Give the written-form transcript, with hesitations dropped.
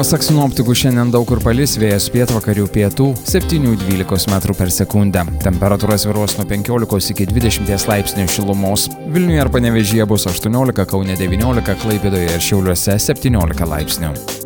Pasak sinoptikų, šiandien daug kur palis, vėjas pietvakarių pietų 7–12 metrų per sekundę. Temperatūra svyruos nuo 15 iki 20 laipsnių šilumos. Vilniuje ar Panevėžyje bus 18, Kaune 19, Klaipėdoje ir Šiauliuose 17 laipsnių.